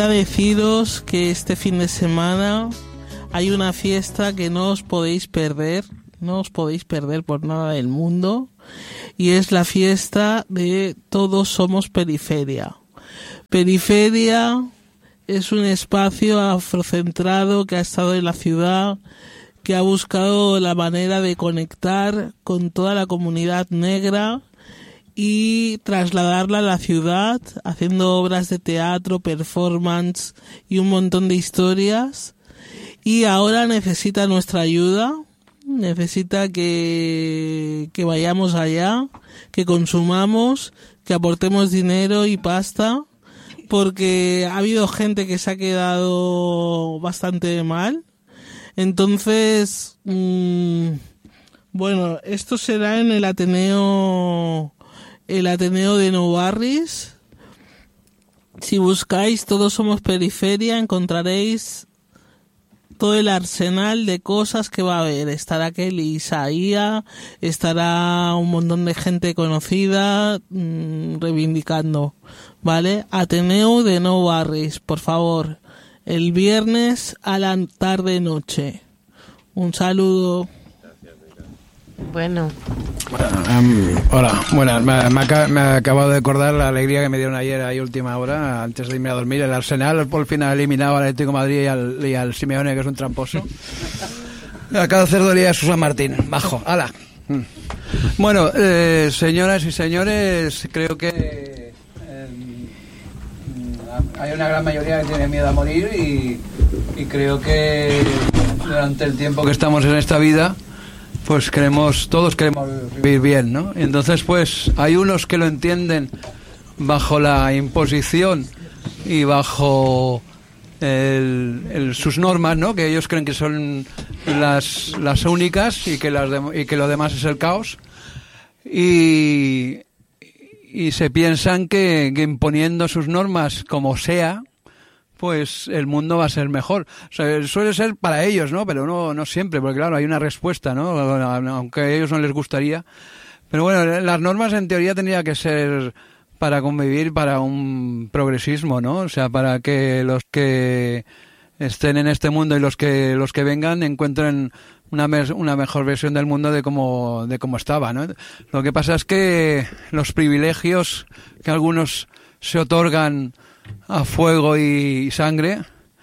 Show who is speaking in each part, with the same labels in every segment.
Speaker 1: A deciros que este fin de semana hay una fiesta que no os podéis perder por nada del mundo, y es la fiesta de Todos Somos Periferia. Periferia es un espacio afrocentrado que ha estado en la ciudad, que ha buscado la manera de conectar con toda la comunidad negra y trasladarla a la ciudad, haciendo obras de teatro, performance y un montón de historias. Y ahora necesita nuestra ayuda, necesita que vayamos allá, que consumamos, que aportemos dinero y pasta, porque ha habido gente que se ha quedado bastante mal. Entonces, bueno, esto será en el Ateneo de Nou Barris. Si buscáis Todos Somos Periferia, encontraréis todo el arsenal de cosas que va a haber. Estará Kelly Isaía, estará un montón de gente conocida reivindicando, ¿vale? Ateneo de Nou Barris, por favor, el viernes a la tarde-noche. Un saludo.
Speaker 2: Bueno.
Speaker 3: Hola, buenas. Me acabo de acordar la alegría que me dieron ayer a última hora, antes de irme a dormir. El Arsenal por fin ha eliminado al Atlético de Madrid y al Simeone, que es un tramposo. Acaba de hacer dolía a Susan Martín. Bajo, hala. Bueno, señoras y señores, creo que hay una gran mayoría que tiene miedo a morir y creo que durante el tiempo que estamos en esta vida, pues todos queremos vivir bien, ¿no? Y entonces, pues, hay unos que lo entienden bajo la imposición y bajo sus normas, ¿no? Que ellos creen que son las únicas y que lo demás es el caos. Y se piensan que imponiendo sus normas como sea, pues el mundo va a ser mejor. O sea, suele ser para ellos, ¿no? Pero no siempre, porque claro, hay una respuesta, ¿no? Aunque a ellos no les gustaría. Pero bueno, las normas en teoría tendría que ser para convivir, para un progresismo, ¿no? O sea, para que los que estén en este mundo y los que vengan encuentren una mejor versión del mundo de cómo estaba, ¿no? Lo que pasa es que los privilegios que algunos se otorgan a fuego y sangre,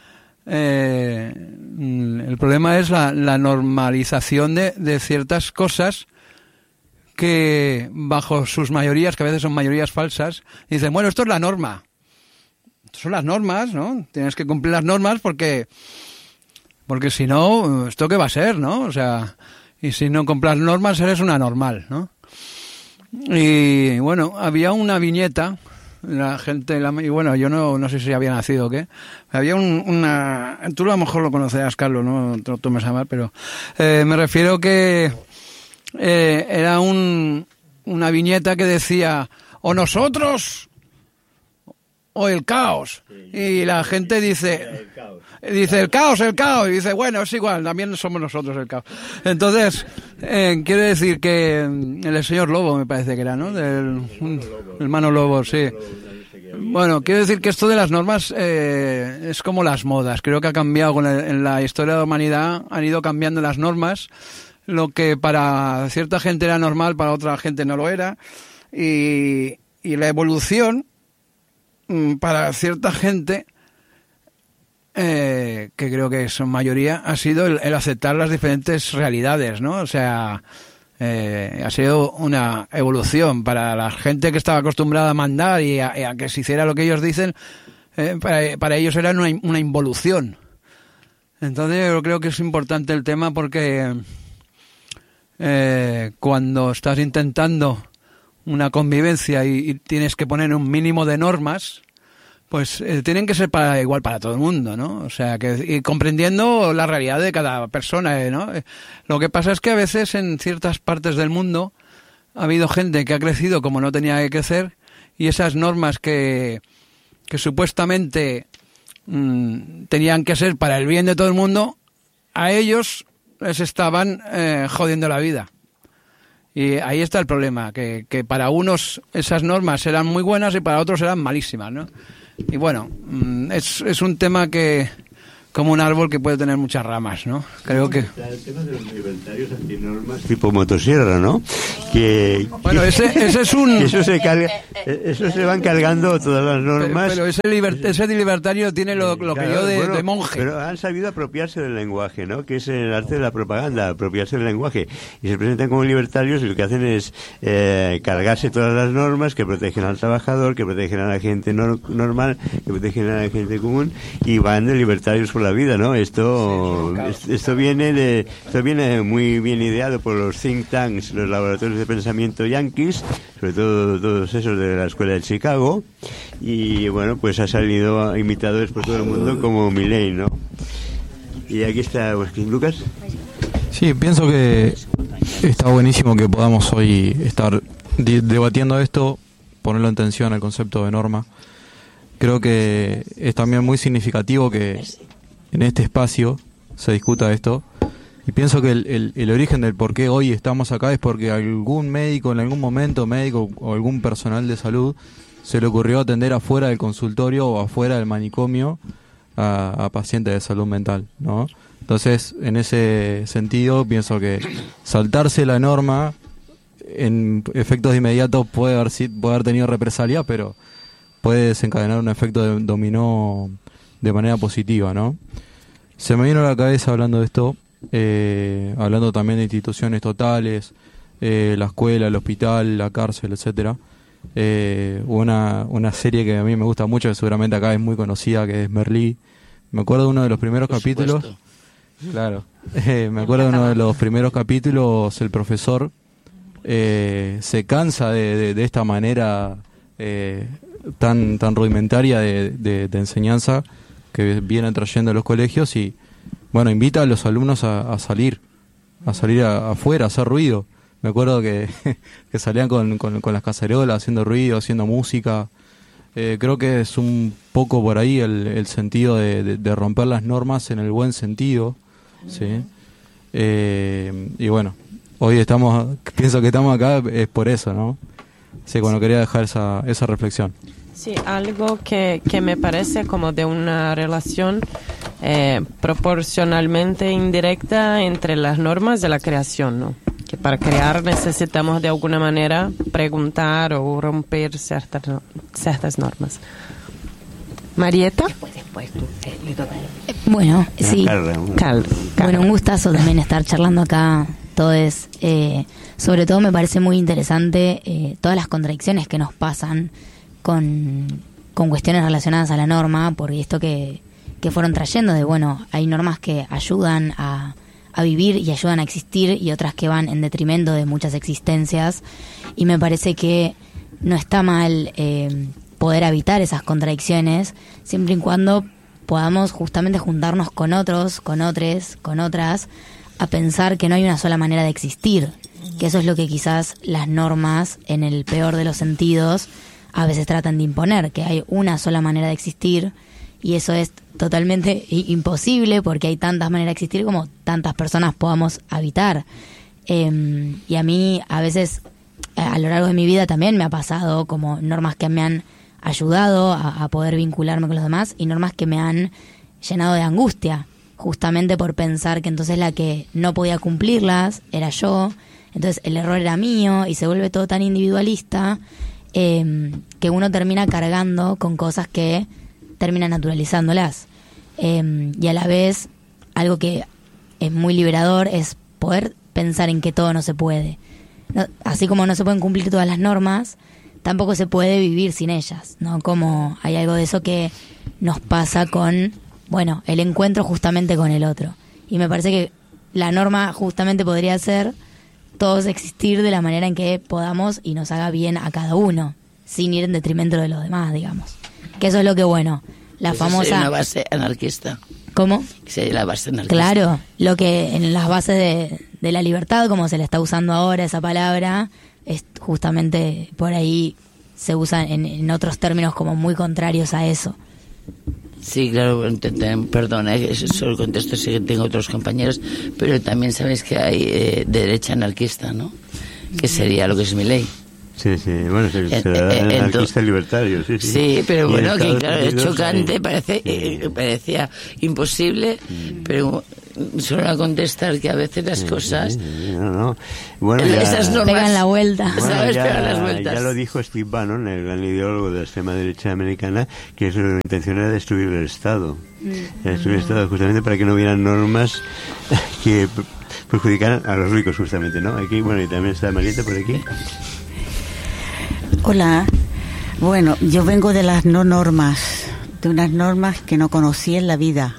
Speaker 3: el problema es la normalización de ciertas cosas que bajo sus mayorías, que a veces son mayorías falsas, dicen, bueno, esto es la norma. Estas son las normas, ¿no? Tienes que cumplir las normas porque si no, ¿esto qué va a ser, no? O sea, y si no cumples normas eres una normal, ¿no? Y bueno, había una viñeta, la gente, y bueno, yo no sé si había nacido o qué, había una, tú a lo mejor lo conocerás, Carlos, no te lo tomes a mal, pero me refiero que era una viñeta que decía, o nosotros o el caos, y la gente dice el caos, y dice, bueno, es igual, también somos nosotros el caos. Entonces, quiere decir que el señor Lobo, me parece que era, ¿no? El hermano Lobo, sí. Bueno, quiero decir que esto de las normas es como las modas. Creo que ha cambiado en la historia de la humanidad, han ido cambiando las normas. Lo que para cierta gente era normal, para otra gente no lo era. Y la evolución, para cierta gente, que creo que son mayoría, ha sido el aceptar las diferentes realidades, ¿no? O sea, ha sido una evolución. Para la gente que estaba acostumbrada a mandar y a que se hiciera lo que ellos dicen, para ellos era una involución. Entonces yo creo que es importante el tema porque cuando estás intentando una convivencia y tienes que poner un mínimo de normas, pues tienen que ser igual para todo el mundo, ¿no? O sea, y comprendiendo la realidad de cada persona, ¿no? Lo que pasa es que a veces en ciertas partes del mundo ha habido gente que ha crecido como no tenía que crecer y esas normas que supuestamente tenían que ser para el bien de todo el mundo, a ellos les estaban jodiendo la vida. Y ahí está el problema, que para unos esas normas eran muy buenas y para otros eran malísimas, ¿no? Y bueno, es un tema que, como un árbol que puede tener muchas ramas, ¿no? Creo que...
Speaker 4: El tema de los libertarios antinormas tipo motosierra, ¿no? Bueno,
Speaker 3: ese es un...
Speaker 4: Eso se van cargando todas las normas.
Speaker 3: Pero ese libertario tiene lo claro, que yo de monje.
Speaker 4: Pero han sabido apropiarse del lenguaje, ¿no? Que es el arte de la propaganda, apropiarse del lenguaje. Y se presentan como libertarios y lo que hacen es cargarse todas las normas que protegen al trabajador, que protegen a la gente normal, que protegen a la gente común, y van de libertarios por la vida, ¿no? Esto viene muy bien ideado por los think tanks, los laboratorios de pensamiento yanquis, sobre todo todos esos de la escuela de Chicago, y bueno, pues ha salido imitadores por todo el mundo como Milei, ¿no? Y aquí está Lucas.
Speaker 5: Sí, pienso que está buenísimo que podamos hoy estar debatiendo esto, ponerlo en tensión al concepto de norma. Creo que es también muy significativo que en este espacio se discuta esto, y pienso que el origen del por qué hoy estamos acá es porque algún médico en algún momento, médico o algún personal de salud, se le ocurrió atender afuera del consultorio o afuera del manicomio a pacientes de salud mental, ¿no? Entonces, en ese sentido, pienso que saltarse la norma en efectos inmediatos puede haber tenido represalia, pero puede desencadenar un efecto de dominó de manera positiva, ¿no? Se me vino a la cabeza hablando de esto, hablando también de instituciones totales, la escuela, el hospital, la cárcel, etcétera. Una serie que a mí me gusta mucho, que seguramente acá es muy conocida, que es Merlí. Me acuerdo de uno de los primeros capítulos. Claro. Me acuerdo de uno de los primeros capítulos, el profesor se cansa de esta manera tan rudimentaria de enseñanza que vienen trayendo a los colegios, y bueno, invita a los alumnos a salir afuera, a hacer ruido. Me acuerdo que salían con las cacerolas haciendo ruido, haciendo música. Creo que es un poco por ahí el sentido de romper las normas en el buen sentido, ¿sí? Y bueno, hoy pienso que estamos acá es por eso, ¿no? Sí, bueno, quería dejar esa reflexión.
Speaker 2: Sí, algo que me parece como de una relación proporcionalmente indirecta entre las normas de la creación, ¿no? Que para crear necesitamos de alguna manera preguntar o romper ciertas normas. Marieta.
Speaker 6: Después tú, le toca. Bueno, sí. Bueno, un gustazo también estar charlando acá. Todos, sobre todo me parece muy interesante todas las contradicciones que nos pasan con cuestiones relacionadas a la norma, porque esto que fueron trayendo de, bueno, hay normas que ayudan a vivir y ayudan a existir, y otras que van en detrimento de muchas existencias, y me parece que no está mal poder evitar esas contradicciones, siempre y cuando podamos justamente juntarnos con otros, con otras, a pensar que no hay una sola manera de existir, que eso es lo que quizás las normas, en el peor de los sentidos, a veces tratan de imponer, que hay una sola manera de existir, y eso es totalmente imposible, porque hay tantas maneras de existir como tantas personas podamos habitar. Y a mí a veces, a lo largo de mi vida también me ha pasado como normas que me han ayudado a poder vincularme con los demás, y normas que me han llenado de angustia, justamente por pensar que entonces la que no podía cumplirlas era yo, entonces el error era mío, y se vuelve todo tan individualista que uno termina cargando con cosas que terminan naturalizándolas. Y a la vez, algo que es muy liberador es poder pensar en que todo no se puede. Así como no se pueden cumplir todas las normas, tampoco se puede vivir sin ellas, ¿no? Como hay algo de eso que nos pasa con, bueno, el encuentro justamente con el otro. Y me parece que la norma justamente podría ser todos existir de la manera en que podamos y nos haga bien a cada uno, sin ir en detrimento de los demás, digamos. Que eso es lo que, bueno, la
Speaker 7: eso
Speaker 6: famosa...
Speaker 7: sería una base anarquista.
Speaker 6: ¿Cómo?
Speaker 7: Sería la base anarquista.
Speaker 6: Claro, lo que en las bases de la libertad, como se le está usando ahora esa palabra, es justamente por ahí se usa en otros términos como muy contrarios a eso.
Speaker 7: Sí, claro, perdona, solo contesto si tengo otros compañeros, pero también sabes que hay derecha anarquista, ¿no? Que sería lo que es Milei.
Speaker 4: Sí, bueno, será anarquista libertario, sí.
Speaker 7: Sí, pero bueno, que claro, es chocante, parecía imposible, pero solo a contestar que a veces las cosas...
Speaker 4: No. Bueno,
Speaker 7: esas normas
Speaker 6: pegan la vuelta.
Speaker 4: Bueno,
Speaker 7: ¿sabes? Pegan las vueltas.
Speaker 4: Ya lo dijo Steve Bannon, el gran ideólogo de la extrema derecha americana, que su intención era destruir el Estado. Destruir el Estado justamente para que no hubieran normas que perjudicaran a los ricos, justamente, ¿no? Aquí, bueno, y también está Marieta por aquí.
Speaker 8: Hola. Bueno, yo vengo de las no normas, de unas normas que no conocí en la vida.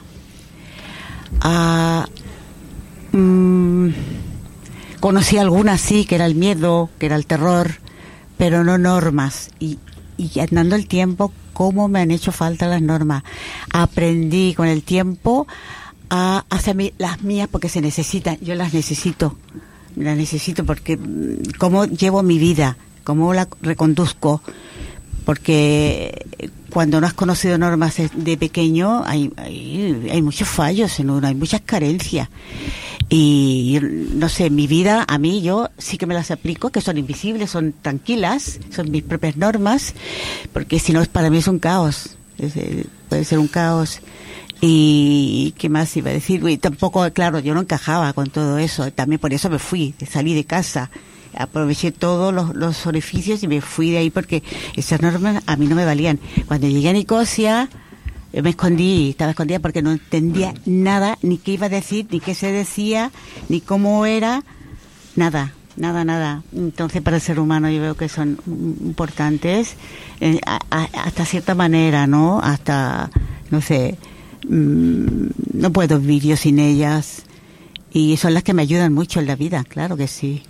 Speaker 8: Conocí algunas, sí, que era el miedo, que era el terror, pero no normas. Y andando el tiempo, cómo me han hecho falta las normas. Aprendí con el tiempo a hacer las mías porque se necesitan. Yo las necesito porque cómo llevo mi vida, cómo la reconduzco, porque cuando no has conocido normas de pequeño hay muchos fallos en uno, hay muchas carencias. Y no sé, mi vida, a mí, yo sí que me las aplico, que son invisibles, son tranquilas, son mis propias normas, porque si no, para mí es un caos, puede ser un caos. Y ¿qué más iba a decir? Y tampoco, claro, yo no encajaba con todo eso, también por eso me fui, salí de casa, aproveché todos los orificios y me fui de ahí porque esas normas a mí no me valían. Cuando llegué a Nicosia, me estaba escondida porque no entendía nada, ni qué iba a decir, ni qué se decía, ni cómo era, nada. Entonces, para el ser humano yo veo que son importantes hasta cierta manera, ¿no? Hasta, no sé, no puedo vivir yo sin ellas, y son las que me ayudan mucho en la vida, claro que sí.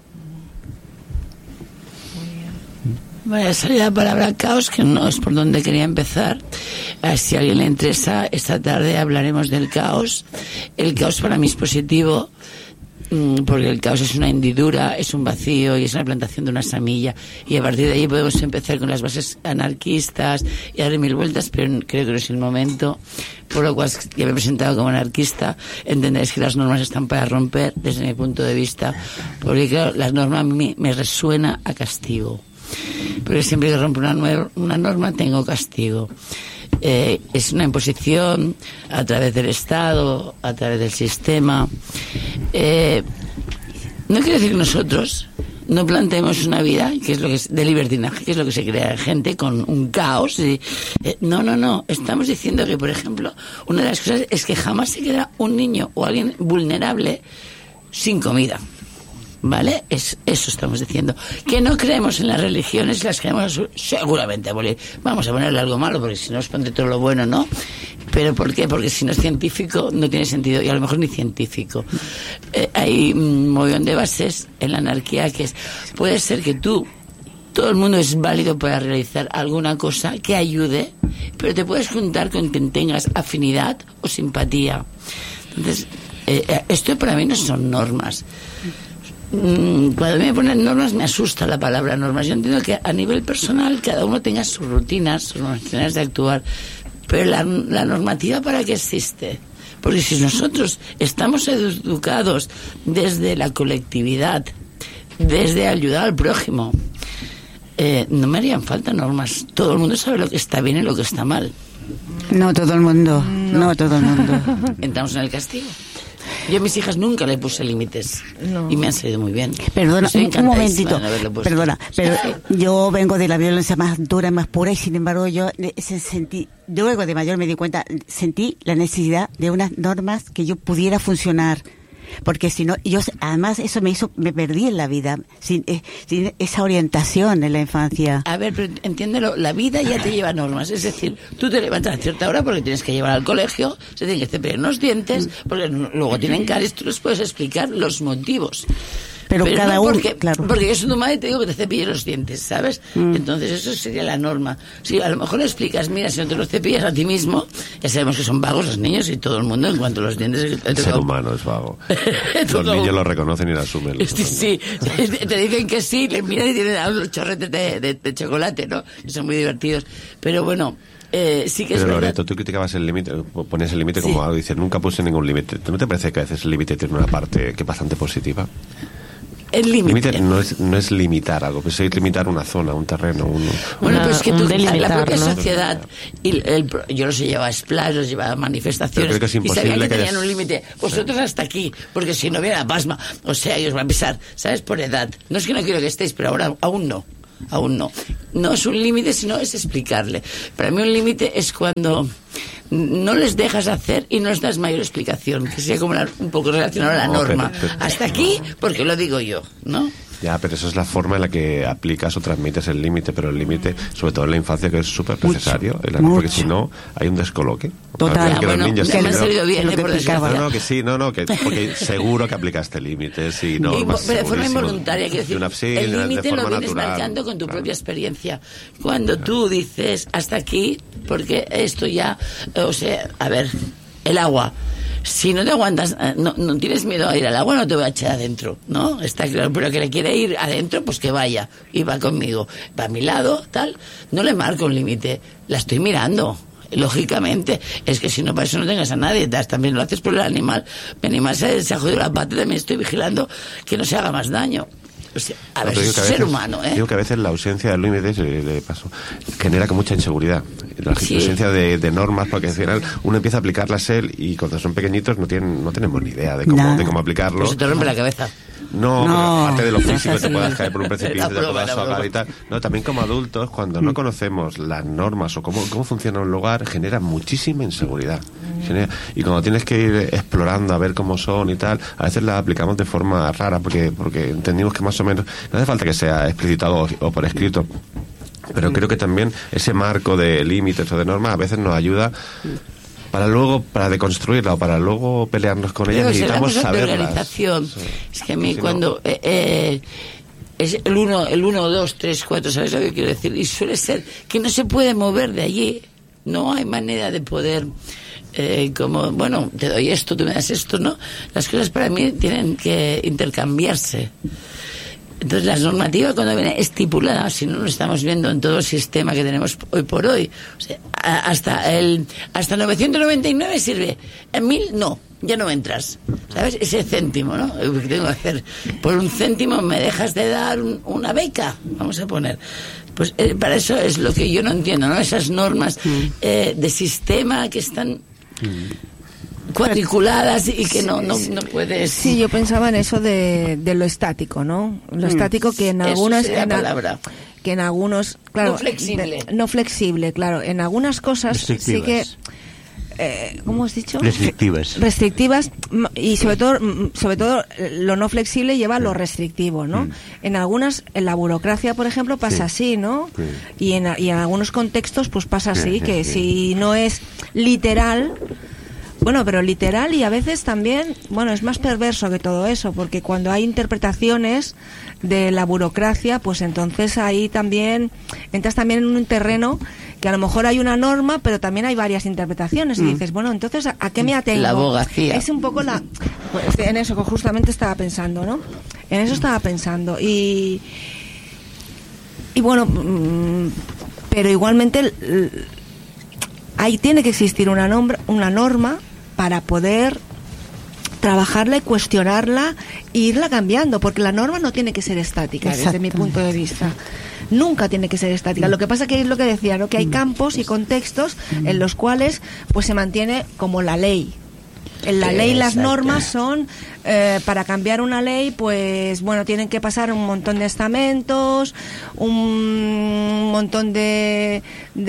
Speaker 7: Voy a salir la palabra caos, que no es por donde quería empezar. Si a alguien le interesa, esta tarde hablaremos del caos. El caos para mí es positivo, porque el caos es una hendidura, es un vacío y es una plantación de una semilla, y a partir de ahí podemos empezar con las bases anarquistas y darle mil vueltas, pero creo que no es el momento, por lo cual ya me he presentado como anarquista. Entenderéis que las normas están para romper desde mi punto de vista, porque claro, las normas a mí me resuena a castigo, porque siempre que rompo una norma tengo castigo. Es una imposición a través del Estado, a través del sistema. No quiere decir que nosotros no planteemos una vida que es lo que es de libertinaje, que es lo que se crea gente con un caos. No. Estamos diciendo que, por ejemplo, una de las cosas es que jamás se quedará un niño o alguien vulnerable sin comida. ¿Vale? Eso estamos diciendo. Que no creemos en las religiones, las queremos seguramente abolir. Vamos a ponerle algo malo, porque si no os pondré todo lo bueno, ¿no? ¿Pero por qué? Porque si no es científico, no tiene sentido, y a lo mejor ni científico. Hay un montón de bases en la anarquía que puede ser que todo el mundo es válido para realizar alguna cosa que ayude, pero te puedes juntar con quien tengas afinidad o simpatía. Entonces, esto para mí no son normas. Cuando me ponen normas me asusta la palabra normas. Yo entiendo que a nivel personal cada uno tenga sus rutinas, sus maneras de actuar, pero la normativa, ¿para qué existe? Porque si nosotros estamos educados desde la colectividad, desde ayudar al prójimo, no me harían falta normas. Todo el mundo sabe lo que está bien y lo que está mal.
Speaker 8: No todo el mundo.
Speaker 7: Entramos en el castigo. Yo a mis hijas nunca le puse límites, y me han salido muy bien.
Speaker 8: Perdona, un momentito. Perdona, pero yo vengo de la violencia más dura, más pura, y sin embargo luego de mayor me di cuenta, sentí la necesidad de unas normas que yo pudiera funcionar. Porque si no, además eso me perdí en la vida, sin esa orientación en la infancia.
Speaker 7: A ver, pero entiéndelo, la vida ya te lleva normas, es decir, tú te levantas a cierta hora porque tienes que llevar al colegio, se tienen que cepillar los dientes, porque luego tienen caries, tú les puedes explicar los motivos. Pero cada uno, claro. Porque yo soy tu madre y te digo que te cepilles los dientes, ¿sabes? Entonces eso sería la norma. Si a lo mejor le explicas, mira, si no te los cepillas a ti mismo, ya sabemos que son vagos los niños y todo el mundo en cuanto a los dientes...
Speaker 9: El ser humano es vago. Los niños lo reconocen y lo asumen.
Speaker 7: Sí, te dicen que sí, le miran y tienen los chorretes de chocolate, ¿no? Que son muy divertidos. Pero bueno... sí que
Speaker 9: pero Loreto, tú criticabas el límite, ponías el límite como algo, dices, nunca puse ningún límite. ¿No te parece que a veces el límite tiene una parte que es bastante positiva?
Speaker 7: El límite
Speaker 9: no es limitar algo, pues es limitar una zona, un terreno.
Speaker 7: Bueno, pues que la propia
Speaker 2: ¿no?
Speaker 7: sociedad, yo los llevaba a splash, los llevaba a manifestaciones
Speaker 9: que es
Speaker 7: y sabían que
Speaker 9: que
Speaker 7: tenían un límite. Vosotros hasta aquí, porque si no viene la pasma, o sea, ellos van a pisar, ¿sabes? Por edad. No es que no quiero que estéis, pero ahora aún no. No es un límite, sino es explicarle. Para mí un límite es cuando no les dejas hacer y no les das mayor explicación, que sea como un poco relacionado a la norma. Hasta aquí, porque lo digo yo, ¿no?
Speaker 9: Ya, pero eso es la forma en la que aplicas o transmites el límite, pero el límite, sobre todo en la infancia, que es súper necesario, porque si no, hay un descoloque.
Speaker 8: Total.
Speaker 7: Que bueno, ya me ha salido bien, por desgracia.
Speaker 9: Porque seguro que aplicaste límites y normas.
Speaker 7: Pero de forma involuntaria, quiero decir, el límite lo vienes marcando con tu propia experiencia. Cuando tú dices, hasta aquí, porque esto ya, o sea, a ver, el agua. Si no te aguantas, no tienes miedo a ir al agua, no te voy a echar adentro, ¿no? Está claro, pero que le quiere ir adentro, pues que vaya, y va conmigo, va a mi lado, tal, no le marco un límite, la estoy mirando, lógicamente, es que si no, para eso no tengas a nadie, también lo haces por el animal, mi animal se ha jodido la pata, también estoy vigilando que no se haga más daño. O sea, a ver, es ser humano, ¿eh?
Speaker 9: Digo que a veces la ausencia de límites, de paso, genera con mucha inseguridad. La ausencia de normas, porque al final uno empieza a aplicarlas él y cuando son pequeñitos no tenemos ni idea de cómo aplicarlo.
Speaker 7: Pues se te rompe la cabeza.
Speaker 9: No, aparte de lo físico, te puedas caer por un precipicio, te puedas ahogar y tal. No, también como adultos, cuando no conocemos las normas o cómo funciona un lugar, genera muchísima inseguridad. Y cuando tienes que ir explorando a ver cómo son y tal, a veces las aplicamos de forma rara, porque entendimos que más o menos, no hace falta que sea explicitado o por escrito, pero creo que también ese marco de límites o de normas a veces nos ayuda para deconstruirla o para luego pelearnos con ella. Necesitamos saberlas.
Speaker 7: Sí. Es que a mí cuando es el 1, 2, 3, 4, ¿sabes lo que quiero decir? Y suele ser que no se puede mover de allí, no hay manera de poder como, bueno, te doy esto, tú me das esto, ¿no? Las cosas para mí tienen que intercambiarse. Entonces la normativa cuando viene estipulada, si no lo estamos viendo en todo el sistema que tenemos hoy por hoy, o sea, hasta 999 sirve, en 1000 no, ya no entras, ¿sabes? Ese céntimo, ¿no? ¿Qué tengo que hacer? Por un céntimo me dejas de dar una beca, vamos a poner. Pues para eso es lo que yo no entiendo, ¿no? Esas normas de sistema que están cuadriculadas y que no puedes.
Speaker 10: Sí, yo pensaba en eso de lo estático, ¿no? Lo estático que en algunas que en algunos, claro, no flexible, claro, en algunas cosas sí que ¿cómo has dicho? Restrictivas y sobre todo lo no flexible lleva a lo restrictivo, ¿no? En la burocracia, por ejemplo, pasa así, ¿no? Y en algunos contextos pues pasa así, que si no es literal. Bueno, pero literal y a veces también, bueno, es más perverso que todo eso, porque cuando hay interpretaciones de la burocracia, pues entonces ahí también entras también en un terreno que a lo mejor hay una norma, pero también hay varias interpretaciones y dices, bueno, entonces ¿a qué me atengo?
Speaker 7: La abogacía.
Speaker 10: Es un poco pues, en eso que justamente estaba pensando, ¿no? En eso estaba pensando y bueno, pero igualmente ahí tiene que existir una norma para poder trabajarla y cuestionarla e irla cambiando, porque la norma no tiene que ser estática. Desde mi punto de vista nunca tiene que ser estática. Lo que pasa que es lo que decía, ¿no? Que hay campos y contextos en los cuales pues se mantiene como la ley. En la ley las normas son para cambiar una ley, pues bueno, tienen que pasar un montón de estamentos, un montón de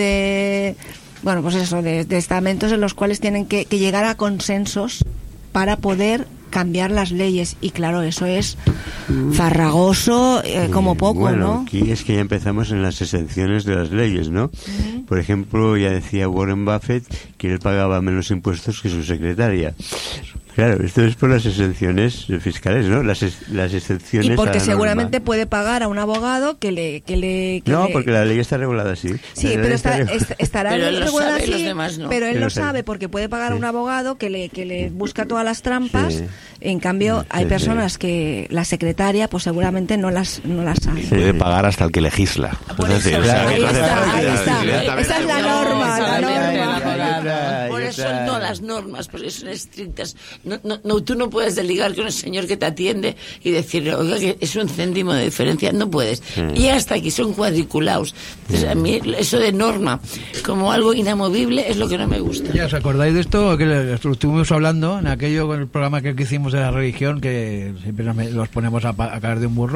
Speaker 10: bueno, pues eso, de estamentos en los cuales tienen que llegar a consensos para poder cambiar las leyes. Y claro, eso es farragoso como poco,
Speaker 4: bueno,
Speaker 10: ¿no?
Speaker 4: Aquí es que ya empezamos en las exenciones de las leyes, ¿no? Por ejemplo, ya decía Warren Buffett que él pagaba menos impuestos que su secretaria. Claro, esto es por las exenciones fiscales, ¿no? Las exenciones.
Speaker 10: Y porque
Speaker 4: a la
Speaker 10: seguramente
Speaker 4: norma.
Speaker 10: puede pagar a un abogado
Speaker 4: porque la ley está regulada así.
Speaker 10: Sí, pero estará
Speaker 7: pero
Speaker 10: regulada
Speaker 7: así.
Speaker 10: Sí,
Speaker 7: los demás no.
Speaker 10: pero él lo sabe porque puede pagar a un abogado que le busca todas las trampas. Sí. En cambio, hay personas que la secretaria, pues seguramente no las sabe.
Speaker 9: Sí. Puede pagar hasta el que legisla.
Speaker 10: Ahí está. Esa es la norma.
Speaker 7: Por son no las normas, porque son estrictas. No, tú no puedes deligar con el señor que te atiende y decirle, oiga, que es un céntimo de diferencia. No puedes. Y hasta aquí son cuadriculados. Entonces, a mí eso de norma como algo inamovible es lo que no me gusta.
Speaker 3: ¿Ya os acordáis de esto? Que lo estuvimos hablando en aquello con el programa que hicimos de la religión, que siempre los ponemos a caer de un burro.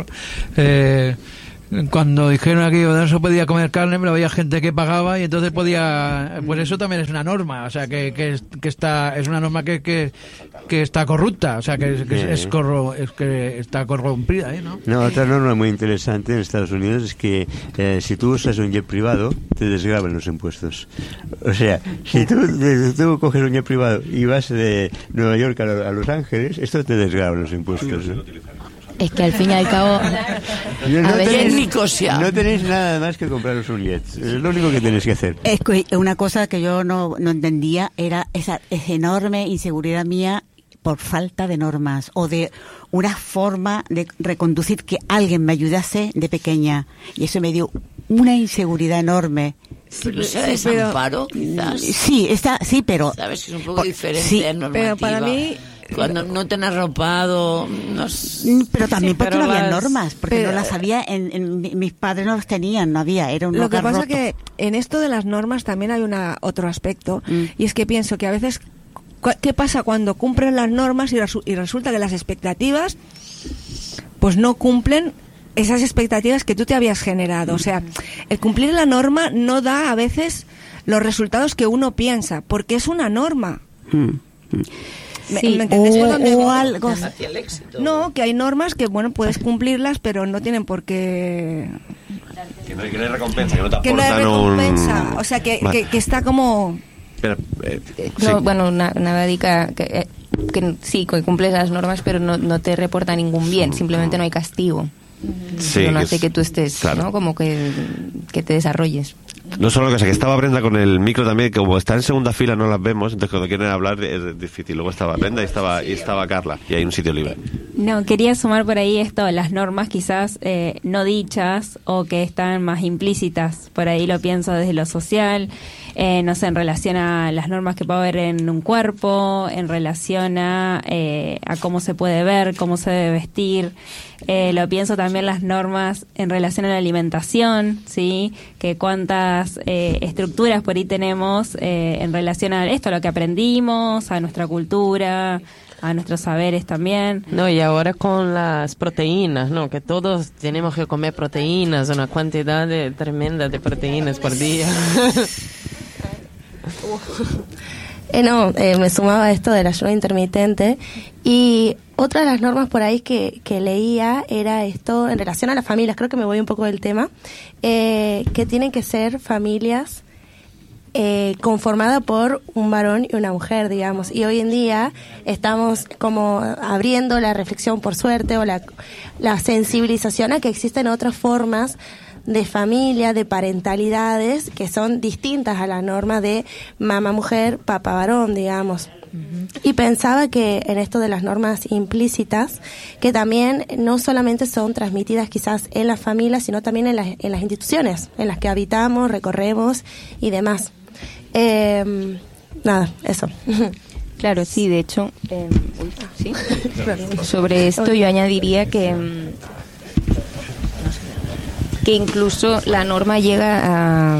Speaker 3: Cuando dijeron aquello, no se podía comer carne, pero había gente que pagaba y entonces podía, pues eso también es una norma, o sea que está, es una norma que está corrupta, o sea que está corrompida, ¿no?
Speaker 4: No, otra norma muy interesante en Estados Unidos es que si tú usas un jet privado te desgravan los impuestos. O sea, si tú coges un jet privado y vas de Nueva York a Los Ángeles, esto te desgravan los impuestos, ¿no?
Speaker 6: Es que al fin y al cabo
Speaker 4: no tenéis nada más que compraros un jet. Es lo único que tenéis que hacer.
Speaker 8: Es que una cosa que yo no entendía era esa enorme inseguridad mía por falta de normas o de una forma de reconducir que alguien me ayudase de pequeña, y eso me dio una inseguridad enorme.
Speaker 7: Pero sea desamparo, quizás.
Speaker 8: Sí, pero
Speaker 7: sabes que es un poco diferente normativa.
Speaker 10: Pero para mí,
Speaker 7: cuando no te han arropado,
Speaker 8: pero también porque no había normas, porque
Speaker 10: pero,
Speaker 8: no las había, mis padres no las tenían, no había, era un
Speaker 10: lo que pasa
Speaker 8: roto.
Speaker 10: que en esto de las normas también hay otro aspecto, y es que pienso que a veces, ¿qué pasa cuando cumplen las normas y resulta que las expectativas pues no cumplen esas expectativas que tú te habías generado? O sea, el cumplir la norma no da a veces los resultados que uno piensa, porque es una norma. ¿Me entendés?
Speaker 8: O algo
Speaker 7: hacia el éxito.
Speaker 10: No, que hay normas que, bueno, puedes cumplirlas, pero no tienen por qué...
Speaker 9: Que no hay recompensa, que no te
Speaker 10: que no hay
Speaker 9: aportan
Speaker 10: recompensa, o sea, que está como...
Speaker 11: No,
Speaker 9: sí.
Speaker 11: bueno, una dica que sí, que cumples las normas, pero no te reporta ningún bien, simplemente no hay castigo.
Speaker 9: Sí,
Speaker 11: pero no hace que tú estés,
Speaker 9: claro,
Speaker 11: ¿no? Como que te desarrolles.
Speaker 9: No solo que estaba Brenda con el micro también, que como está en segunda fila no las vemos, entonces cuando quieren hablar es difícil. Luego estaba Brenda y estaba Carla, y hay un sitio libre.
Speaker 12: No, quería sumar por ahí esto, las normas quizás no dichas o que están más implícitas. Por ahí lo pienso desde lo social, no sé, en relación a las normas que puede haber en un cuerpo, en relación a cómo se puede ver, cómo se debe vestir. Lo pienso también las normas en relación a la alimentación, ¿sí? Que cuántas estructuras por ahí tenemos en relación a esto, a lo que aprendimos, a nuestra cultura, a nuestros saberes también.
Speaker 2: No, y ahora con las proteínas, ¿no? Que todos tenemos que comer proteínas, una cantidad tremenda de proteínas por día.
Speaker 13: Me sumaba a esto del ayuno intermitente, y otra de las normas por ahí que leía era esto en relación a las familias, creo que me voy un poco del tema, que tienen que ser familias conformadas por un varón y una mujer, digamos, y hoy en día estamos como abriendo la reflexión, por suerte, o la sensibilización a que existen otras formas de familia, de parentalidades que son distintas a la norma de mamá mujer, papá varón, digamos. Y pensaba que en esto de las normas implícitas, que también no solamente son transmitidas quizás en las familias, sino también en las instituciones en las que habitamos, recorremos y demás. Nada, eso.
Speaker 12: Claro, sí, de hecho, ¿sí? Sobre esto yo añadiría que incluso la norma llega a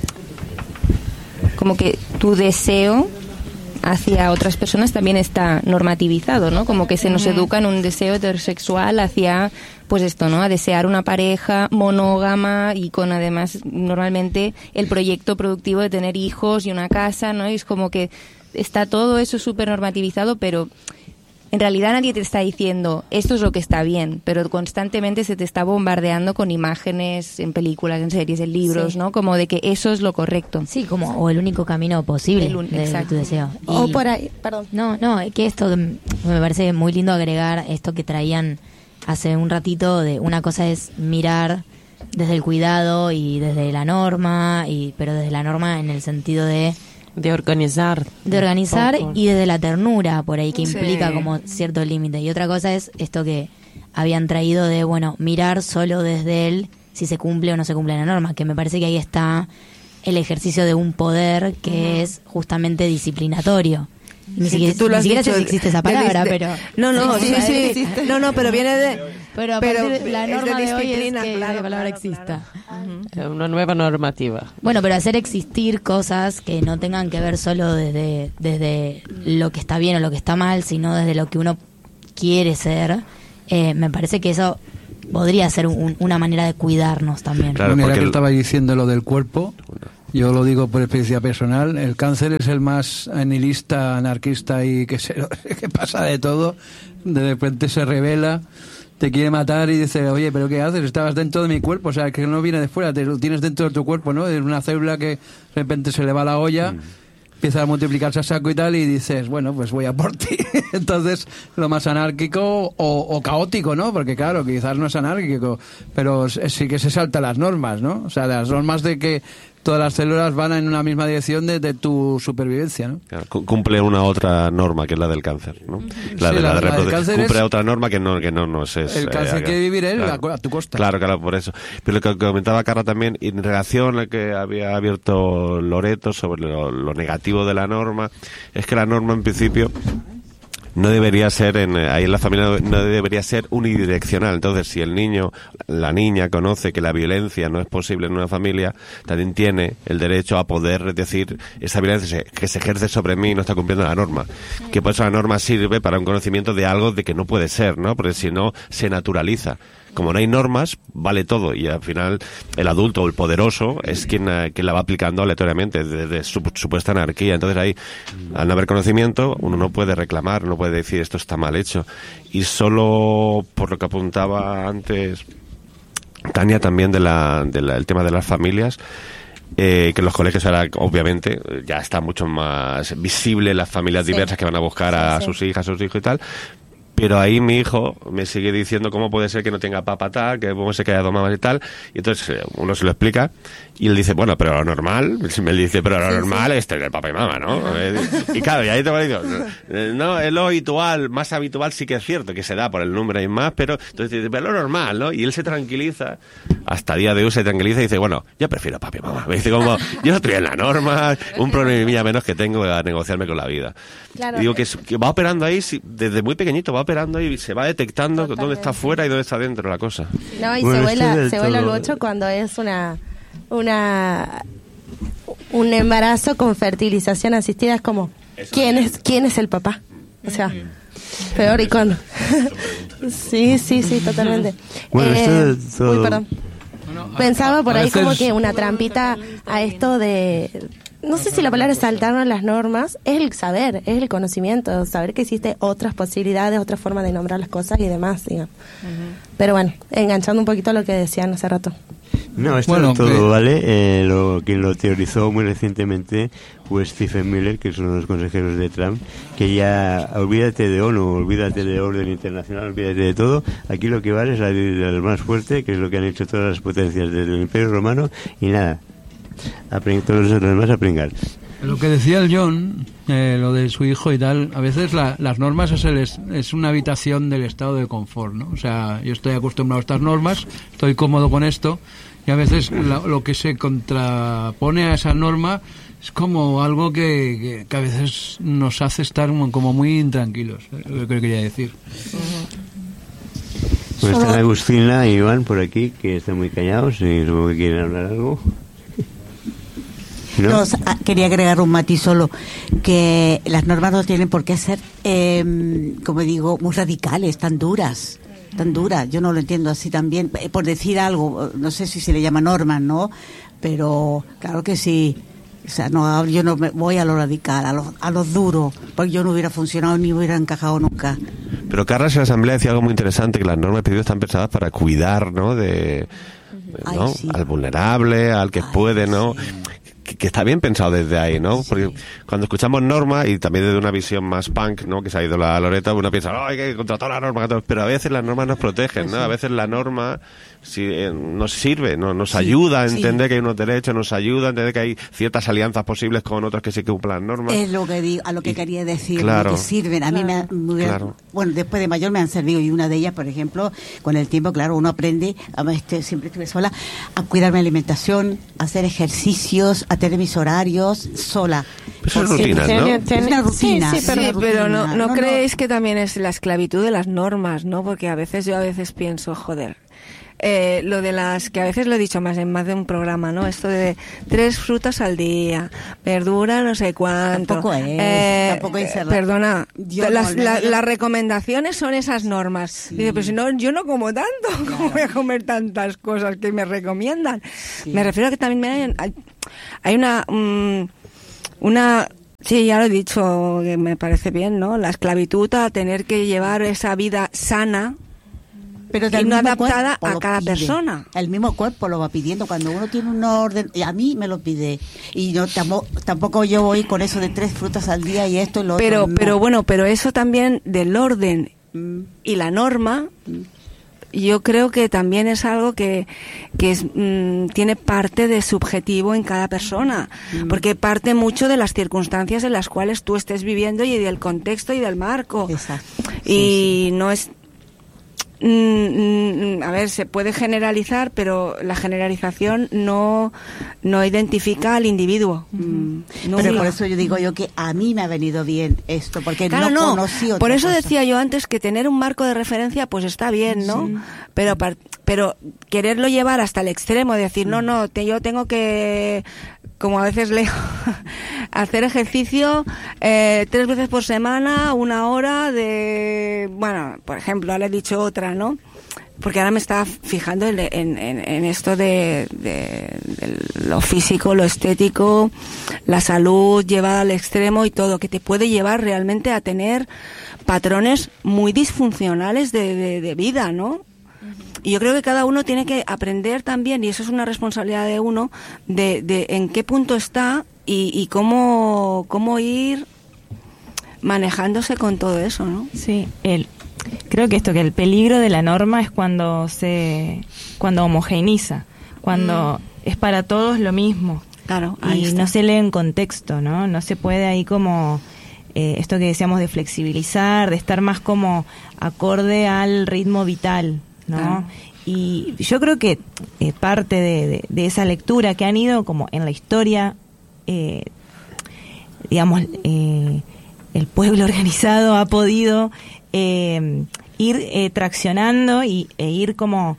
Speaker 12: como que tu deseo hacia otras personas también está normativizado, ¿no? Como que se nos educa en un deseo heterosexual hacia, pues esto, ¿no? A desear una pareja monógama y con además normalmente el proyecto productivo de tener hijos y una casa, ¿no? Y es como que está todo eso súper normativizado, pero en realidad nadie te está diciendo esto es lo que está bien, pero constantemente se te está bombardeando con imágenes en películas, en series, en libros, sí, ¿no? Como de que eso es lo correcto.
Speaker 6: Sí, como o el único camino posible de tu deseo.
Speaker 13: O por ahí, perdón.
Speaker 6: No, que esto me parece muy lindo agregar esto que traían hace un ratito, de una cosa es mirar desde el cuidado y desde la norma, pero desde la norma en el sentido de
Speaker 2: organizar
Speaker 6: y desde la ternura por ahí, que implica como cierto límite. Y otra cosa es esto que habían traído de, bueno, mirar solo desde él si se cumple o no se cumple la norma, que me parece que ahí está el ejercicio de un poder que es justamente disciplinatorio. Ni siquiera sé si existe esa palabra, pero...
Speaker 10: Sí. No, pero viene de...
Speaker 6: Pero la norma de hoy es que la palabra exista.
Speaker 2: Una nueva normativa.
Speaker 6: Bueno, pero hacer existir cosas que no tengan que ver solo desde lo que está bien o lo que está mal, sino desde lo que uno quiere ser, me parece que eso podría ser una manera de cuidarnos también.
Speaker 3: Claro, mira que estaba diciendo lo del cuerpo, yo lo digo por experiencia personal, el cáncer es el más nihilista, anarquista y que pasa de todo, de repente se revela, te quiere matar y dice, oye, ¿pero qué haces? Estabas dentro de mi cuerpo, o sea, que no viene de fuera, te lo tienes dentro de tu cuerpo, ¿no? Es una célula que de repente se le va la olla, empieza a multiplicarse a saco y tal, y dices, bueno, pues voy a por ti. Entonces, lo más anárquico o caótico, ¿no? Porque claro, quizás no es anárquico, pero sí que se salta las normas, ¿no? O sea, las normas de que todas las células van en una misma dirección de tu supervivencia, ¿no?
Speaker 9: Claro, cumple una otra norma que es la del cáncer, ¿no? La de reproducción. Cumple otra norma que no es
Speaker 3: el cáncer quiere vivir él a tu costa.
Speaker 9: Claro, por eso. Pero lo que comentaba Carla también, en relación a lo que había abierto Loreto sobre lo negativo de la norma, es que la norma en principio no debería ser ahí en la familia no debería ser unidireccional. Entonces, si el niño, la niña conoce que la violencia no es posible en una familia, también tiene el derecho a poder decir esa violencia que se ejerce sobre mí no está cumpliendo la norma. Que por eso la norma sirve para un conocimiento de algo de que no puede ser, ¿no? Porque si no se naturaliza. Como no hay normas, vale todo, y al final el adulto o el poderoso es quien la va aplicando aleatoriamente desde su supuesta anarquía. Entonces ahí, al no haber conocimiento, uno no puede reclamar, no puede decir esto está mal hecho. Y solo por lo que apuntaba antes Tania también del tema de las familias, que en los colegios ahora obviamente ya está mucho más visible las familias diversas que van a buscar a sus hijas, a sus hijos y tal. Pero ahí mi hijo me sigue diciendo cómo puede ser que no tenga papá tal, que cómo se que haya dos mamás y tal. Y entonces uno se lo explica y él dice, bueno, pero lo normal, me dice, pero lo normal es tener papá y mamá, ¿no? Y claro, y ahí te digo, no, es lo habitual, más habitual sí que es cierto, que se da por el número y más, pero entonces dice, pero lo normal, ¿no? Y él se tranquiliza, hasta el día de hoy se tranquiliza y dice, bueno, yo prefiero papá y mamá. Me dice como, yo no estoy en la norma, un problemilla menos que tengo a negociarme con la vida. Claro, y digo que va operando ahí, desde muy pequeñito va operando y se va detectando dónde está fuera y dónde está dentro la cosa.
Speaker 13: No, y bueno, se vuela el 8 cuando es un embarazo con fertilización asistida. Es como, ¿quién es el papá? O sea, peor icono. Sí, totalmente.
Speaker 4: Bueno,
Speaker 13: uy, perdón. Pensaba por ahí como que una trampita a esto de... No sé si la palabra es saltarnos las normas, es el saber, es el conocimiento, saber que existe otras posibilidades, otras formas de nombrar las cosas y demás, digamos. Pero bueno, enganchando un poquito a lo que decían hace rato.
Speaker 4: No, esto todo vale. Quien lo teorizó muy recientemente fue Stephen Miller, que es uno de los consejeros de Trump, que ya, olvídate de ONU, olvídate de orden internacional, olvídate de todo. Aquí lo que vale es la del más fuerte, que es lo que han hecho todas las potencias del Imperio Romano, y nada. Todos los demás a pringar.
Speaker 3: Lo que decía el John, lo de su hijo y tal, a veces las normas es una habitación del estado de confort, ¿no? O sea, yo estoy acostumbrado a estas normas, estoy cómodo con esto, y a veces lo que se contrapone a esa norma es como algo que a veces nos hace estar como muy intranquilos, es lo que quería decir.
Speaker 4: Pues están Agustina y Iván por aquí, que están muy callados y supongo que quieren hablar algo.
Speaker 8: No, quería agregar un matiz solo, que las normas no tienen por qué ser, como digo, muy radicales, tan duras. Yo no lo entiendo así también. Por decir algo, no sé si se le llama normas, ¿no? Pero claro que sí. O sea, no, yo no me voy a lo radical, a lo duro, porque yo no hubiera funcionado ni hubiera encajado nunca.
Speaker 9: Pero Carlos en la Asamblea decía algo muy interesante, que las normas de están pensadas para cuidar, ¿no? Al vulnerable, al que puede, ¿no? Sí. Que está bien pensado desde ahí, ¿no? Porque cuando escuchamos norma, y también desde una visión más punk, ¿no? Que se ha ido la Loreta, uno piensa, hay que contratar la norma, pero a veces las normas nos protegen, ¿no? A veces la norma nos sirve, nos ayuda a entender que hay unos derechos, nos ayuda a entender que hay ciertas alianzas posibles con otros que sí que cumplan las normas.
Speaker 8: Es lo que digo, a lo que quería decir, que sirven. A mí bueno, después de mayor me han servido, y una de ellas, por ejemplo, con el tiempo, claro, uno aprende, siempre estuve sola, a cuidar mi alimentación, a hacer ejercicios, a tener mis horarios sola.
Speaker 9: Eso es rutina, ¿no?
Speaker 8: Es una rutina.
Speaker 10: Sí, pero no creéis que también es la esclavitud de las normas, ¿no? Porque yo a veces pienso, joder, lo de las, que a veces lo he dicho en más de un programa, ¿no? Esto de 3 frutas al día, verdura no sé cuánto.
Speaker 8: Tampoco es
Speaker 10: perdona, las recomendaciones son esas normas. Sí. Dice, pues si no, yo no como tanto, claro. ¿Cómo voy a comer tantas cosas que me recomiendan? Sí. Me refiero a que también hay una sí, ya lo he dicho, que me parece bien, ¿no? La esclavitud a tener que llevar esa vida sana, pero y no adaptada a cada persona.
Speaker 8: El mismo cuerpo lo va pidiendo. Cuando uno tiene un orden, y a mí me lo pide, y yo tampoco yo voy con eso de 3 frutas al día y esto y lo otro.
Speaker 10: Pero bueno, pero eso también del orden y la norma, yo creo que también es algo que tiene parte de subjetivo en cada persona, porque parte mucho de las circunstancias en las cuales tú estés viviendo y del contexto y del marco.
Speaker 8: Exacto.
Speaker 10: Y no es... a ver, se puede generalizar, pero la generalización no identifica al individuo.
Speaker 8: Pero por eso yo digo que a mí me ha venido bien esto, porque
Speaker 10: claro,
Speaker 8: no conocí otra
Speaker 10: por eso
Speaker 8: cosa.
Speaker 10: decía yo antes que tener un marco de referencia pues está bien, ¿no? Sí. Pero quererlo llevar hasta el extremo, decir, yo tengo que, como a veces leo, hacer ejercicio 3 veces por semana, 1 hora de... Bueno, por ejemplo, ahora he dicho otra, ¿no? Porque ahora me estaba fijando en esto de lo físico, lo estético, la salud llevada al extremo y todo, que te puede llevar realmente a tener patrones muy disfuncionales de vida, ¿no? Y yo creo que cada uno tiene que aprender también, y eso es una responsabilidad de uno, de en qué punto está y cómo ir manejándose con todo eso, ¿no?
Speaker 12: Sí, creo que el peligro de la norma es cuando homogeneiza, cuando es para todos lo mismo.
Speaker 10: Claro,
Speaker 12: y no se lee en contexto, ¿no? No se puede ahí como esto que decíamos de flexibilizar, de estar más como acorde al ritmo vital, ¿no? Claro. Y yo creo que parte de esa lectura que han ido como en la historia, digamos, el pueblo organizado ha podido ir traccionando e ir como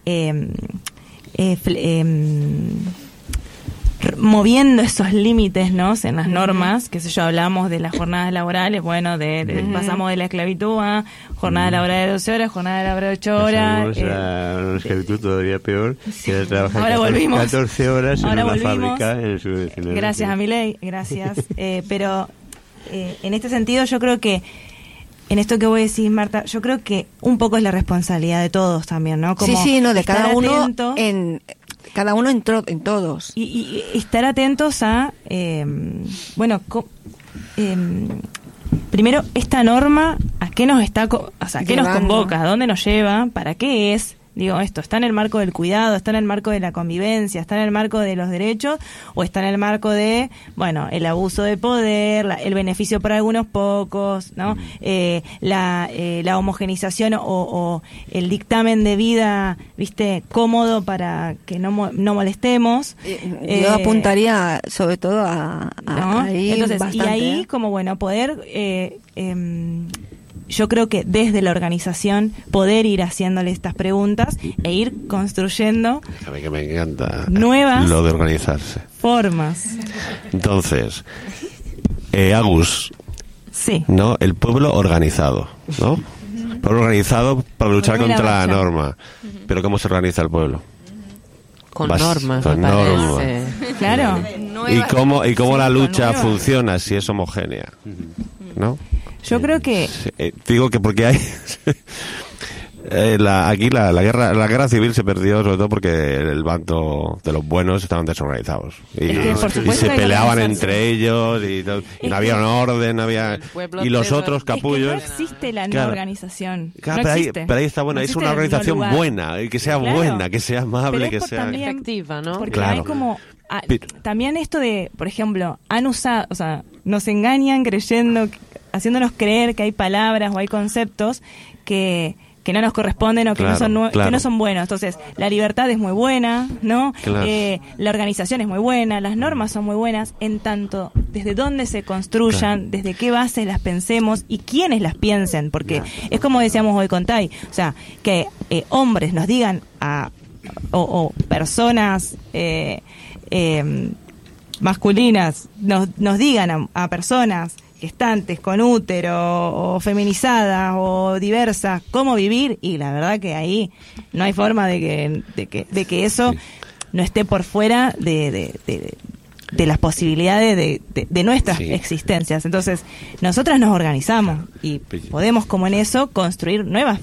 Speaker 12: moviendo esos límites, ¿no? En las normas, qué sé yo, hablamos de las jornadas laborales, bueno, pasamos de la esclavitud a jornada laboral de 12 horas, jornada laboral de 8 horas.
Speaker 4: Una esclavitud todavía peor, que era trabajar
Speaker 12: ahora
Speaker 4: 14 horas
Speaker 12: ahora
Speaker 4: en una
Speaker 12: volvimos.
Speaker 4: fábrica.
Speaker 12: Gracias a Milei, gracias. Pero en este sentido yo creo que, en esto que vos decís, Marta, yo creo que un poco es la responsabilidad de todos también, ¿no? Como
Speaker 10: de cada uno cada uno en todos.
Speaker 12: Y estar atentos a, primero, esta norma, ¿a qué nos está, qué nos convoca? ¿A dónde nos lleva? ¿Para qué es? Digo, esto está en el marco del cuidado, está en el marco de la convivencia, está en el marco de los derechos, o está en el marco de, el abuso de poder, el beneficio para algunos pocos, ¿no? La homogenización o el dictamen de vida, cómodo para que no molestemos.
Speaker 10: Yo apuntaría sobre todo a ahí.
Speaker 12: Entonces,
Speaker 10: bastante,
Speaker 12: y ahí como poder yo creo que desde la organización poder ir haciéndole estas preguntas e ir construyendo
Speaker 9: que me encanta
Speaker 12: nuevas
Speaker 9: lo de organizarse
Speaker 12: formas.
Speaker 9: Entonces, Agus,
Speaker 12: sí,
Speaker 9: ¿no? El pueblo organizado, ¿no? Pueblo organizado para luchar contra la norma. Pero ¿cómo se organiza el pueblo?
Speaker 2: Con normas.
Speaker 9: Con normas.
Speaker 12: Claro.
Speaker 9: ¿Y cómo la lucha funciona si es homogénea? ¿No?
Speaker 12: Yo creo que...
Speaker 9: digo que porque hay... aquí la guerra civil se perdió sobre todo porque el bando de los buenos estaban desorganizados. Y se peleaban entre ellos y no había un orden, no había... Y los otros capullos...
Speaker 12: no existe la no organización.
Speaker 9: Claro,
Speaker 12: no
Speaker 9: pero ahí está bueno, es una organización buena, que sea buena, que sea amable, que sea...
Speaker 2: efectiva, ¿no?
Speaker 12: Porque hay como... también esto de, por ejemplo, han usado, nos engañan creyendo, haciéndonos creer que hay palabras o hay conceptos que que no nos corresponden o que no son buenos. Entonces, la libertad es muy buena, ¿no?
Speaker 9: Claro.
Speaker 12: La organización es muy buena, las normas son muy buenas, en tanto desde dónde se construyan, desde qué bases las pensemos y quiénes las piensen, porque es como decíamos hoy con Tai, o sea, que hombres nos digan o personas masculinas nos digan a personas gestantes, con útero, o feminizadas, o diversas, cómo vivir, y la verdad que ahí no hay forma de que eso no esté por fuera de las posibilidades de nuestras existencias. Entonces, nosotras nos organizamos y podemos, como en eso, construir nuevos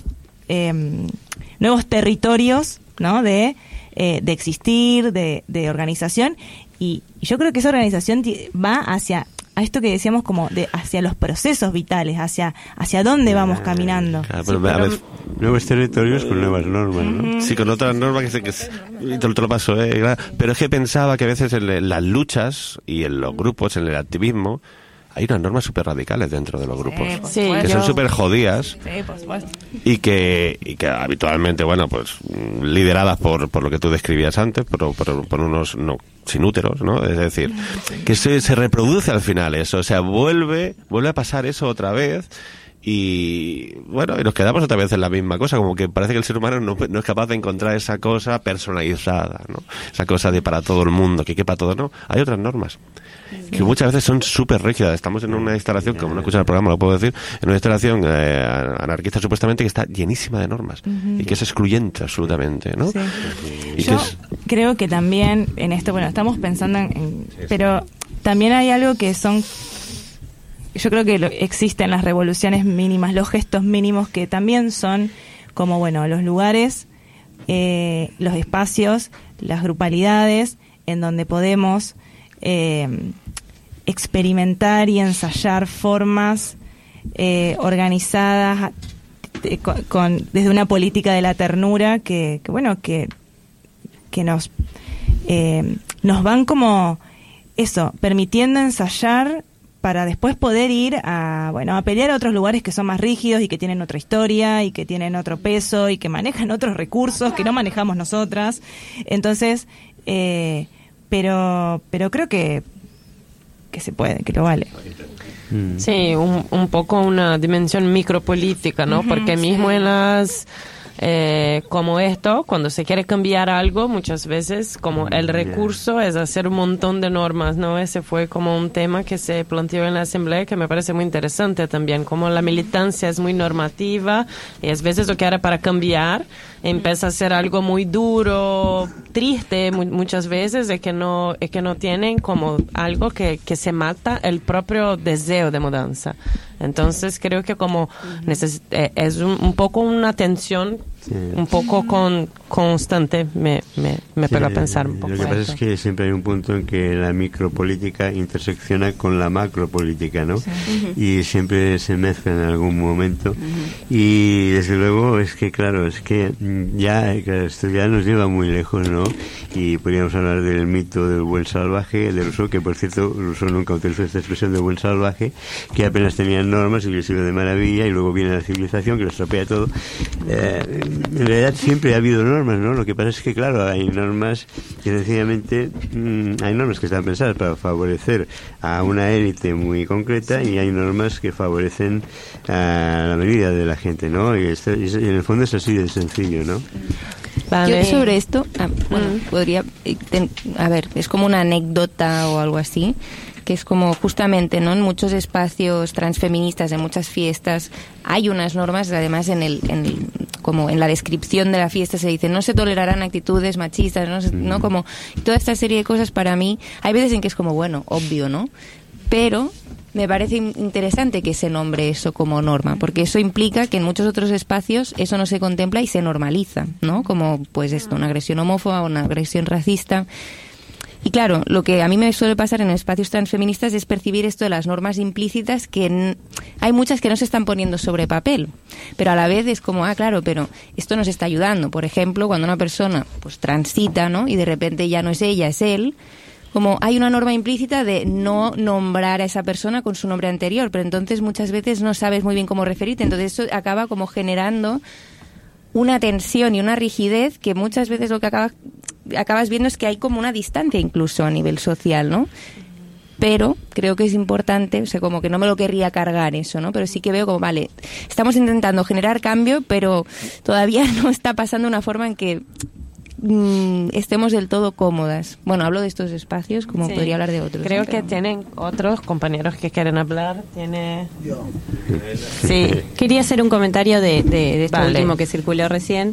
Speaker 12: territorios, ¿no? de existir, de organización, y yo creo que esa organización va hacia a esto que decíamos como hacia los procesos vitales, hacia dónde vamos caminando.
Speaker 4: Claro, pero nuevos territorios con nuevas normas, ¿no?
Speaker 9: Sí, con otras normas que te lo paso, claro. Pero es que pensaba que a veces en las luchas y en los grupos, en el activismo, hay unas normas súper radicales dentro de los grupos, que son súper jodidas, y que habitualmente, bueno, pues lideradas por lo que tú describías antes, por unos sin úteros, ¿no? Es decir, que se reproduce al final eso, o sea, vuelve a pasar eso otra vez. Y bueno, y nos quedamos otra vez en la misma cosa, como que parece que el ser humano no es capaz de encontrar esa cosa personalizada, ¿no? Esa cosa de para todo el mundo, que para todo, no. Hay otras normas que muchas veces son súper rígidas. Estamos en una instalación, como no escuchan el programa, lo puedo decir, en una instalación anarquista supuestamente que está llenísima de normas y que es excluyente absolutamente, ¿no?
Speaker 12: Sí.
Speaker 9: Y
Speaker 12: yo creo que también en esto, bueno, estamos pensando pero también hay algo que son... Yo creo que existen las revoluciones mínimas, los gestos mínimos, que también son como, bueno, los lugares, los espacios, las grupalidades en donde podemos experimentar y ensayar formas organizadas desde una política de la ternura que nos van como eso, permitiendo ensayar para después poder ir a pelear a otros lugares que son más rígidos y que tienen otra historia y que tienen otro peso y que manejan otros recursos que no manejamos nosotras. Entonces, pero creo que se puede, que lo vale.
Speaker 2: Sí, un poco una dimensión micropolítica, ¿no? Porque mismo en las... como esto, cuando se quiere cambiar algo, muchas veces como el recurso es hacer un montón de normas, ¿no? Ese fue como un tema que se planteó en la asamblea, que me parece muy interesante también, como la militancia es muy normativa y a veces lo que era para cambiar empieza a ser algo muy duro, triste muchas veces, de que no tienen como algo que se mata el propio deseo de mudanza. Entonces creo que como es un poco una tensión un poco constante, me pego a pensar un poco.
Speaker 4: Lo que pasa es que siempre hay un punto en que la micropolítica intersecciona con la macropolítica, ¿no? Sí. Y siempre se mezcla en algún momento. Y desde luego es que, claro, esto ya nos lleva muy lejos, ¿no? Y podríamos hablar del mito del buen salvaje de Rousseau, que por cierto Rousseau nunca utilizó esta expresión de buen salvaje, que apenas tenían normas y les iba de maravilla, y luego viene la civilización que lo estropea todo. En realidad siempre ha habido normas, ¿no? Lo que pasa es que, claro, hay normas que sencillamente hay normas que están pensadas para favorecer a una élite muy concreta, y hay normas que favorecen a la mayoría de la gente, ¿no? Y en el fondo es así de sencillo, ¿no?
Speaker 11: Vale. Yo sobre esto, podría, es como una anécdota o algo así, que es como justamente, ¿no? En muchos espacios transfeministas, en muchas fiestas, hay unas normas, además como en la descripción de la fiesta se dice, no se tolerarán actitudes machistas, ¿no? Como toda esta serie de cosas, para mí, hay veces en que es como, bueno, obvio, ¿no? Pero me parece interesante que se nombre eso como norma, porque eso implica que en muchos otros espacios eso no se contempla y se normaliza, ¿no? Como, pues esto, una agresión homófoba, una agresión racista. Y claro, lo que a mí me suele pasar en espacios transfeministas es percibir esto de las normas implícitas, que hay muchas que no se están poniendo sobre papel, pero a la vez es como, claro, pero esto nos está ayudando. Por ejemplo, cuando una persona pues transita, ¿no? Y de repente ya no es ella, es él, como hay una norma implícita de no nombrar a esa persona con su nombre anterior, pero entonces muchas veces no sabes muy bien cómo referirte, entonces eso acaba como generando una tensión y una rigidez que muchas veces lo que acabas viendo es que hay como una distancia incluso a nivel social, ¿no? Pero creo que es importante, o sea, como que no me lo querría cargar eso, ¿no? Pero sí que veo como, vale, estamos intentando generar cambio, pero todavía no está pasando una forma en que estemos del todo cómodas. Bueno, hablo de estos espacios, como
Speaker 2: sí.
Speaker 11: podría hablar de otros.
Speaker 2: Creo
Speaker 11: ¿no?
Speaker 2: que tienen otros compañeros que quieren hablar.
Speaker 14: Yo.
Speaker 2: Sí.
Speaker 12: Quería hacer un comentario de esto
Speaker 2: Vale.
Speaker 12: último que circuló recién.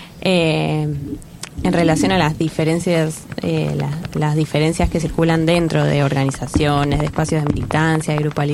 Speaker 12: En relación a las diferencias las diferencias que circulan dentro de organizaciones, de espacios de militancia, de grupalidad.